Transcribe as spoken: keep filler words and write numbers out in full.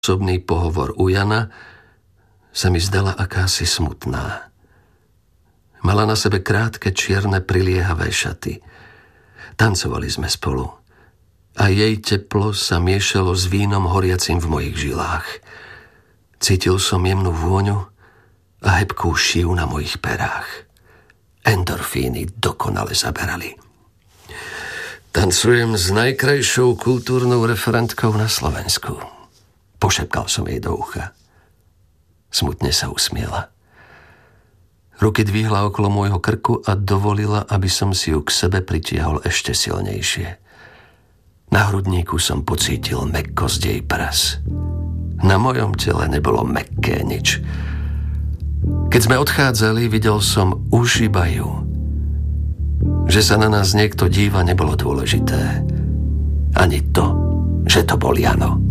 Osobný pohovor u Jana sa mi zdala akási smutná. Mala na sebe krátke, čierne, priliehavé šaty. Tancovali sme spolu a jej teplo sa miešalo s vínom horiacim v mojich žilách. Cítil som jemnú vôňu a hebkú šiu na mojich perách. Endorfíny dokonale zaberali. Tancujem s najkrajšou kultúrnou referentkou na Slovensku. Pošepkal som jej do ucha. Smutne sa usmiela. Ruky dvihla okolo môjho krku a dovolila, aby som si ju k sebe pritiahol ešte silnejšie. Na hrudníku som pocítil mäkkosť jej pras. Na mojom tele nebolo mäkké nič. Keď sme odchádzali, videl som už iba ju. Že sa na nás niekto díva, nebolo dôležité. Ani to, že to bol Jano.